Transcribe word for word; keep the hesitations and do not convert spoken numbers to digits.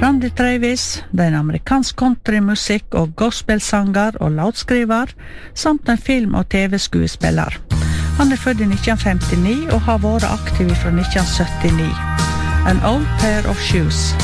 Randy Travis, det er en amerikansk countrymusikk- og gospelsanger og låtskriver, samt en film- og T V-skuespiller. Han er født i nitten femtini og har vært aktiv fra nitten syttini. An Old Pair of Shoes.